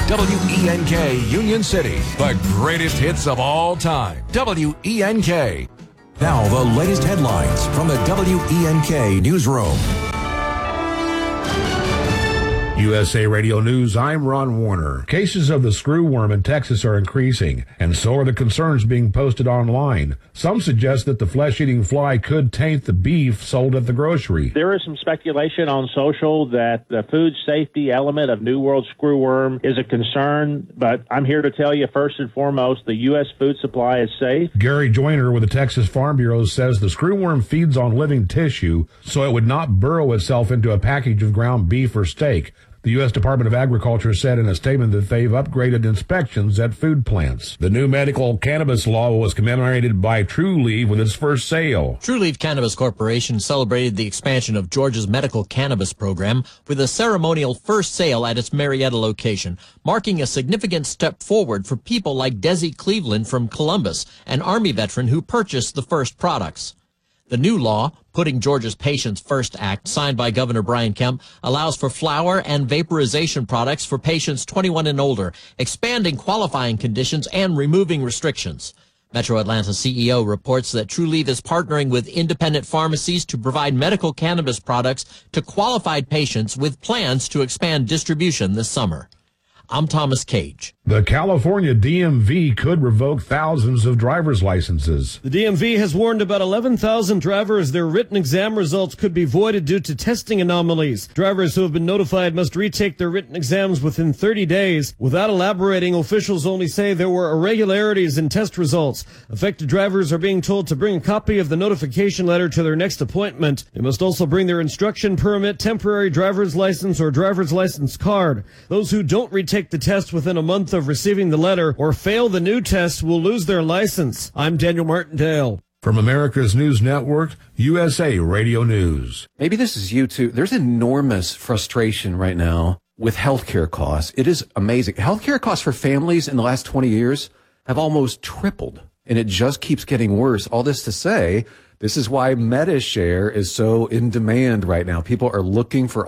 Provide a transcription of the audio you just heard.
WENK Union City, the greatest hits of all time. WENK. Now the latest headlines from the WENK newsroom. USA Radio News, I'm Ron Warner. Cases of the screwworm in Texas are increasing, and so are the concerns being posted online. Some suggest that the flesh-eating fly could taint the beef sold at the grocery. There is some speculation on social that the food safety element of New World screwworm is a concern, but I'm here to tell you, first and foremost, the U.S. food supply is safe. Gary Joyner with the Texas Farm Bureau says the screwworm feeds on living tissue, so it would not burrow itself into a package of ground beef or steak. The U.S. Department of Agriculture said in a statement that they've upgraded inspections at food plants. The new medical cannabis law was commemorated by Trulieve with its first sale. Trulieve Cannabis Corporation celebrated the expansion of Georgia's medical cannabis program with a ceremonial first sale at its Marietta location, marking a significant step forward for people like Desi Cleveland from Columbus, an Army veteran who purchased the first products. The new law, Putting Georgia's Patients First Act, signed by Governor Brian Kemp, allows for flower and vaporization products for patients 21 and older, expanding qualifying conditions and removing restrictions. Metro Atlanta CEO reports that Trulieve is partnering with independent pharmacies to provide medical cannabis products to qualified patients with plans to expand distribution this summer. I'm Thomas Cage. The California DMV could revoke thousands of driver's licenses. The DMV has warned about 11,000 drivers their written exam results could be voided due to testing anomalies. Drivers who have been notified must retake their written exams within 30 days. Without elaborating, officials only say there were irregularities in test results. Affected drivers are being told to bring a copy of the notification letter to their next appointment. They must also bring their instruction permit, temporary driver's license, or driver's license card. Those who don't retake the test within a month of receiving the letter or fail the new test will lose their license. I'm Daniel Martindale. From America's News Network, USA Radio News. Maybe this is you too. There's enormous frustration right now with healthcare costs. It is amazing. Healthcare costs for families in the last 20 years have almost tripled, and it just keeps getting worse. All this to say, this is why MediShare is so in demand right now. People are looking for